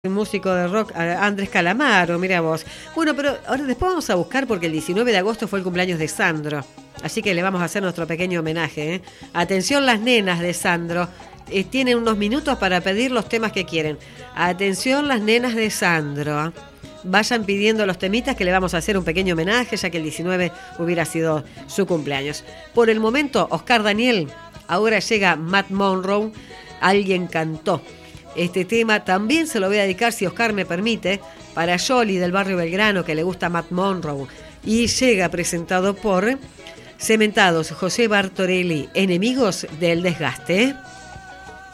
Músico de rock, Andrés Calamaro, mira vos. Bueno, pero ahora después vamos a buscar porque el 19 de agosto fue el cumpleaños de Sandro. Así que le vamos a hacer nuestro pequeño homenaje, ¿eh? Atención las nenas de Sandro. Tienen unos minutos para pedir los temas que quieren. Atención las nenas de Sandro. Vayan pidiendo los temitas que le vamos a hacer un pequeño homenaje, ya que el 19 hubiera sido su cumpleaños. Por el momento, Oscar Daniel. Ahora llega Matt Monroe. Alguien cantó. Este tema también se lo voy a dedicar, si Oscar me permite, para Yoli del barrio Belgrano, que le gusta Matt Monroe. Y llega presentado por Cementados José Bartorelli, Enemigos del Desgaste.